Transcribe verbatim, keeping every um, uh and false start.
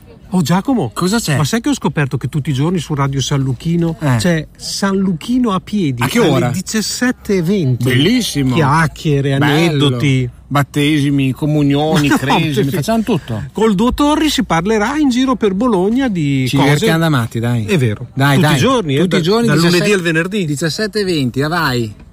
Oh Giacomo, cosa c'è? Ma sai che ho scoperto che tutti i giorni su Radio San Luchino eh. c'è San Luchino a piedi a che ora? alle diciassette e venti. Bellissimo. Chiacchiere, bello. Aneddoti, battesimi, comunioni, no, cresimi, sì. facciamo tutto. Col Duo Torri si parlerà in giro per Bologna di ci cose. Ci divertiamo amati, dai. È vero. Dai, tutti dai. i giorni, tutti eh, i giorni, dal diciassette, lunedì al venerdì. diciassette e venti, vai.